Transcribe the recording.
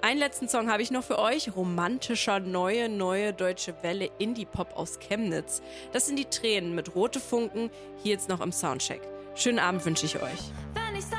Einen letzten Song habe ich noch für euch. Romantischer, neue deutsche Welle Indie-Pop aus Chemnitz. Das sind die Tränen mit Rote Funken, hier jetzt noch im Soundcheck. Schönen Abend wünsche ich euch.